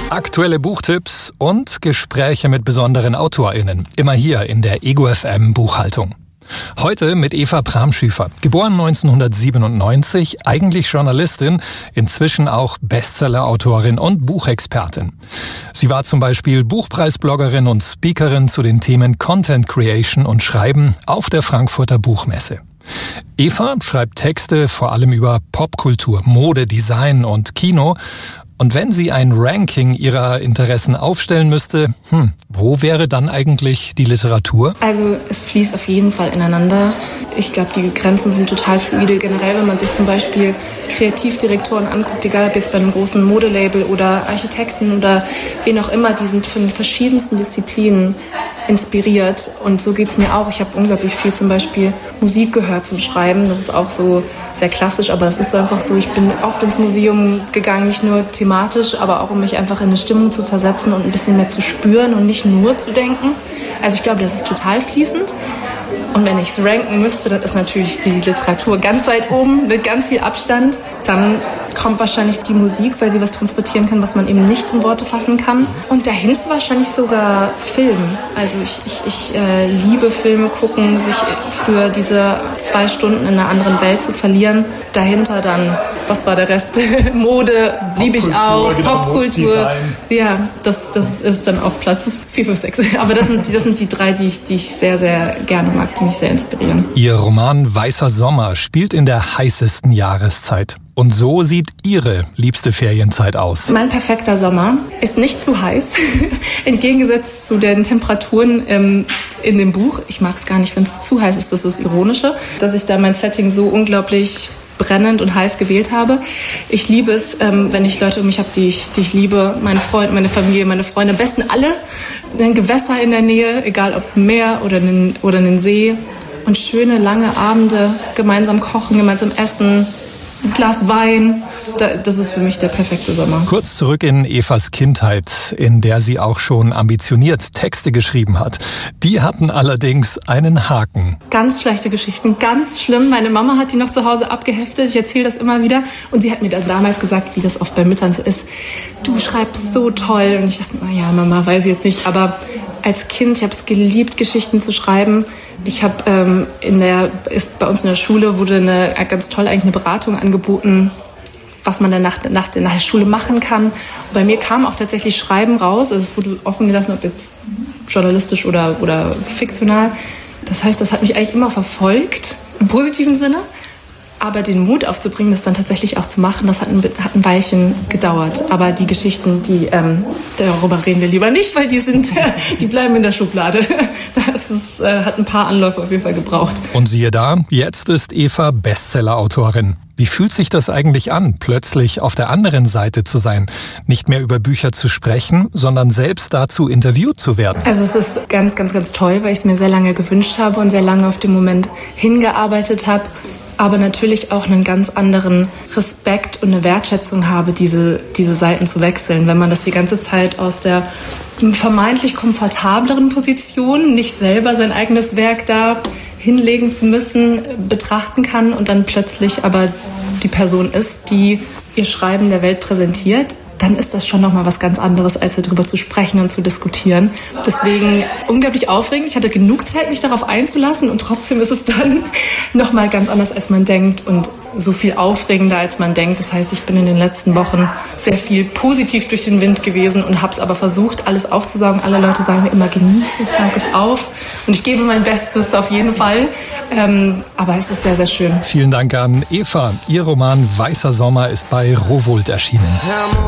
Aktuelle Buchtipps und Gespräche mit besonderen AutorInnen. Immer hier in der Ego FM Buchhaltung. Heute mit Eva Bramschüfer, geboren 1997, eigentlich Journalistin, inzwischen auch Bestseller-Autorin und Buchexpertin. Sie war zum Beispiel Buchpreisbloggerin und Speakerin zu den Themen Content Creation und Schreiben auf der Frankfurter Buchmesse. Eva schreibt Texte vor allem über Popkultur, Mode, Design und Kino. Und wenn sie ein Ranking ihrer Interessen aufstellen müsste, wo wäre dann eigentlich die Literatur? Also es fließt auf jeden Fall ineinander. Ich glaube, die Grenzen sind total fluide. Generell, wenn man sich zum Beispiel Kreativdirektoren anguckt, egal ob jetzt bei einem großen Modelabel oder Architekten oder wen auch immer, die sind von verschiedensten Disziplinen inspiriert. Und so geht's mir auch. Ich habe unglaublich viel zum Beispiel Musik gehört zum Schreiben. Das ist auch so sehr klassisch, aber es ist so einfach so, ich bin oft ins Museum gegangen, nicht nur thematisch, aber auch um mich einfach in eine Stimmung zu versetzen und ein bisschen mehr zu spüren und nicht nur zu denken. Also ich glaube, das ist total fließend. Und wenn ich es ranken müsste, dann ist natürlich die Literatur ganz weit oben mit ganz viel Abstand. Dann kommt wahrscheinlich die Musik, weil sie was transportieren kann, was man eben nicht in Worte fassen kann. Und dahinter wahrscheinlich sogar Film. Also ich liebe Filme gucken, sich für diese 2 Stunden in einer anderen Welt zu verlieren. Dahinter dann, was war der Rest? Mode, liebe ich auch. Genau, Popkultur. Design. Ja, das ist dann auf Platz 4, 5, 6. Aber das sind die 3, die ich sehr, sehr gerne mag, die mich sehr inspirieren. Ihr Roman Weißer Sommer spielt in der heißesten Jahreszeit. Und so sieht Ihre liebste Ferienzeit aus. Mein perfekter Sommer ist nicht zu heiß, entgegengesetzt zu den Temperaturen in dem Buch. Ich mag es gar nicht, wenn es zu heiß ist, das ist das Ironische, dass ich da mein Setting so unglaublich brennend und heiß gewählt habe. Ich liebe es, wenn ich Leute um mich habe, die ich liebe, meine Freunde, meine Familie, meine Freunde, am besten alle, ein Gewässer in der Nähe, egal ob ein Meer oder einen See und schöne lange Abende, gemeinsam kochen, gemeinsam essen, ein Glas Wein, das ist für mich der perfekte Sommer. Kurz zurück in Evas Kindheit, in der sie auch schon ambitioniert Texte geschrieben hat. Die hatten allerdings einen Haken. Ganz schlechte Geschichten, ganz schlimm. Meine Mama hat die noch zu Hause abgeheftet. Ich erzähle das immer wieder. Und sie hat mir damals gesagt, wie das oft bei Müttern so ist. Du schreibst so toll. Und ich dachte, naja, Mama, weiß ich jetzt nicht. Aber als Kind, ich habe es geliebt, Geschichten zu schreiben. Ich habe bei uns in der Schule wurde ganz toll eigentlich eine Beratung angeboten, was man dann nach der Schule machen kann. Und bei mir kam auch tatsächlich Schreiben raus. Also es wurde offen gelassen, ob jetzt journalistisch oder fiktional. Das heißt, das hat mich eigentlich immer verfolgt, im positiven Sinne. Aber den Mut aufzubringen, das dann tatsächlich auch zu machen, das hat ein Weilchen gedauert. Aber die Geschichten, darüber reden wir lieber nicht, weil die bleiben in der Schublade. Das hat ein paar Anläufe auf jeden Fall gebraucht. Und siehe da, jetzt ist Eva Bestseller-Autorin. Wie fühlt sich das eigentlich an, plötzlich auf der anderen Seite zu sein? Nicht mehr über Bücher zu sprechen, sondern selbst dazu interviewt zu werden. Also es ist ganz, ganz, ganz toll, weil ich es mir sehr lange gewünscht habe und sehr lange auf den Moment hingearbeitet habe. Aber natürlich auch einen ganz anderen Respekt und eine Wertschätzung habe, diese Seiten zu wechseln. Wenn man das die ganze Zeit aus der vermeintlich komfortableren Position, nicht selber sein eigenes Werk da hinlegen zu müssen, betrachten kann und dann plötzlich aber die Person ist, die ihr Schreiben der Welt präsentiert, dann ist das schon nochmal was ganz anderes, als darüber zu sprechen und zu diskutieren. Deswegen unglaublich aufregend. Ich hatte genug Zeit, mich darauf einzulassen und trotzdem ist es dann nochmal ganz anders, als man denkt und so viel aufregender, als man denkt. Das heißt, ich bin in den letzten Wochen sehr viel positiv durch den Wind gewesen und habe es aber versucht, alles aufzusaugen. Alle Leute sagen mir immer, genieße es, saug es auf. Und ich gebe mein Bestes auf jeden Fall. Aber es ist sehr, sehr schön. Vielen Dank an Eva. Ihr Roman Weißer Sommer ist bei Rowohlt erschienen.